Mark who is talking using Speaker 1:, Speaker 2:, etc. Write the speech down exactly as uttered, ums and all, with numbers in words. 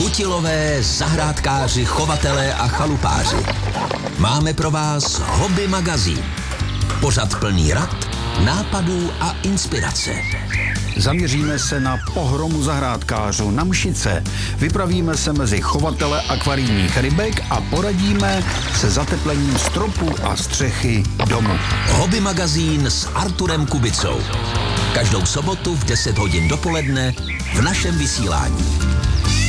Speaker 1: Kutilové, zahrádkáři, chovatelé a chalupáři. Máme pro vás Hobby magazín. Pořad plný rad, nápadů a inspirace.
Speaker 2: Zaměříme se na pohromu zahrádkářů na Mšice. Vypravíme se mezi chovatele akvarijních rybek a poradíme se zateplením stropu a střechy domu.
Speaker 1: Hobby magazín s Arturem Kubicou. Každou sobotu v deset hodin dopoledne v našem vysílání.